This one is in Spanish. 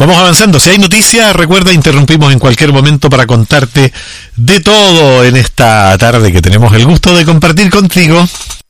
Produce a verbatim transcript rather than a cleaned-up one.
Vamos avanzando. Si hay noticias, recuerda, interrumpimos en cualquier momento para contarte de todo en esta tarde que tenemos el gusto de compartir contigo.